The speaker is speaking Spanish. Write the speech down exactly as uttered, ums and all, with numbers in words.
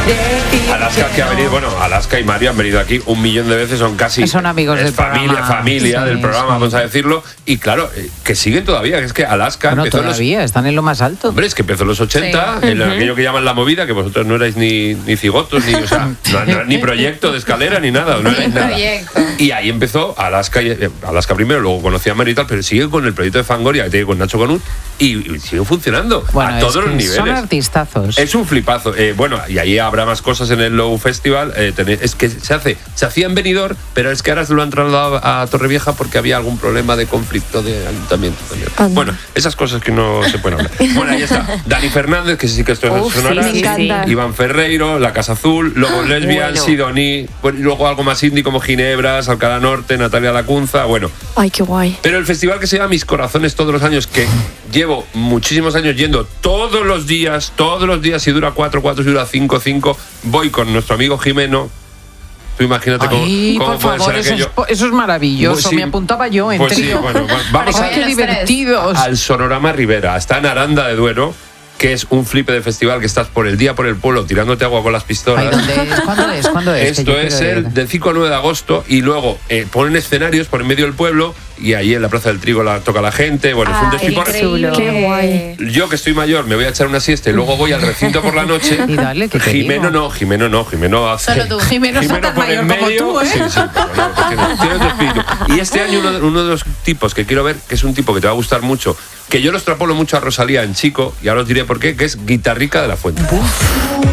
Alaska que ha venido, bueno, Alaska y Mario han venido aquí un millón de veces, son casi... Son amigos es del familia, programa. familia Sí, del programa, sí. vamos a decirlo. Y claro, eh, que siguen todavía, que es que Alaska Bueno, empezó en los... todavía, están en lo más alto. Hombre, es que empezó en los ochenta, Sí. en Uh-huh. aquello que llaman la movida, que vosotros no erais ni, ni cigotos, ni, o sea, no, no, ni proyecto de escalera, ni nada. No erais nada. Proyecto. Y ahí empezó Alaska, y- eh, Alaska primero, luego conocí a Mario y tal, pero sigue con el proyecto de Fangoria que tiene con Nacho Conut y, y sigue funcionando Bueno, a es todos los que niveles. son artistazos. Es un flipazo. Eh, bueno, y ahí habrá más cosas en el Low Festival. Eh, tenéis- es que se hace, se hacía en Benidorm, pero es que ahora se lo han trasladado a Torrevieja porque había algún problema de conflicto de ayuntamiento también. Anda. Bueno, esas cosas que no se pueden hablar. Bueno, ahí está. Dani Fernández, que sí que esto Uf, es sonora. sí, me encanta. Iván Ferreiro, La Casa Azul, luego Lesbian, Bueno. Sidoní, bueno, y luego algo más indie como Ginebras, Alcalá Norte, Natalia Lacunza, bueno. Ay, qué guay. Pero el festival que se llama Mis Corazones todos los años, que llevo muchísimos años yendo todos los días, todos los días, si dura cuatro, cuatro, si dura cinco, cinco, voy con nuestro amigo Jimeno. Tú imagínate cómo, Ay, cómo por puede favor, ser eso es, aquello. eso es maravilloso. Pues sí. Me apuntaba yo en Pues sí, trío. bueno, va- vamos Ay, a- qué Los tres. divertidos. Al Sonorama Rivera. Está en Aranda de Duero, que es un flipe de festival que estás por el día por el pueblo tirándote agua con las pistolas. Ay, ¿dónde es? ¿Cuándo es? ¿Cuándo es? Que Esto yo es quiero el ver. del cinco al nueve de agosto y luego eh, ponen escenarios por en medio del pueblo y ahí en la Plaza del Trigo la toca la gente. Bueno, es un Ay, despiporre. increíble. Qué guay. Yo que estoy mayor me voy a echar una siesta y luego voy al recinto por la noche. Y dale, que te Jimeno digo. no, Jimeno no, Jimeno hace... Solo tú. Jimeno, no tan por mayor en como medio, tú, ¿eh? sí, sí, pero no, que tiene, tiene otro espíritu. Y este año uno, de- uno de los tipos que quiero ver, que es un tipo que te va a gustar mucho, que yo lo extrapolo mucho a Rosalía en chico, y ahora os diré por qué, que es Guitarrica de la Fuente.